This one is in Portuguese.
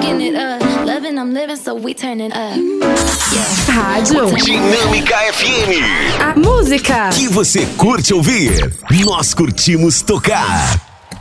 Fucking it up, loving, I'm living, so we turn it up. Yeah. Rádio Dinâmica FM. A música Que você curte ouvir, nós curtimos tocar.